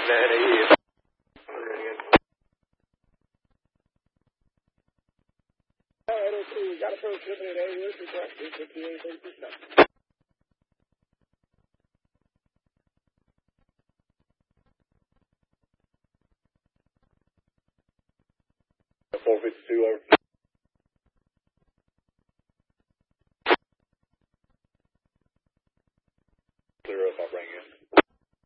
man a year. Got a first shipping at 8 years, 58, 452 over